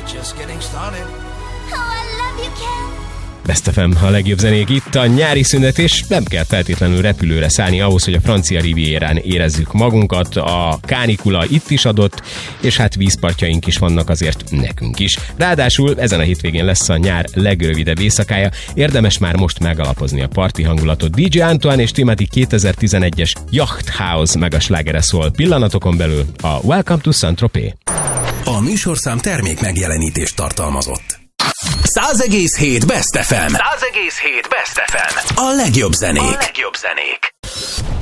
Just getting started. Oh, I love you, Ken. Best FM, a legjobb zenék itt a nyári szünet, és nem kell feltétlenül repülőre szállni ahhoz, hogy a francia rivierán érezzük magunkat. A kánikula itt is adott, és hát vízpartjaink is vannak azért nekünk is. Ráadásul ezen a hétvégén lesz a nyár legrövidebb éjszakája, érdemes már most megalapozni a parti hangulatot. DJ Antoine és Timothy 2011-es Yacht House megaslágere szól pillanatokon belül a Welcome to Saint-Tropez. A műsorszám termék megjelenítést tartalmazott. 100,7 Best FM. 100,7 Best FM. A legjobb zenék.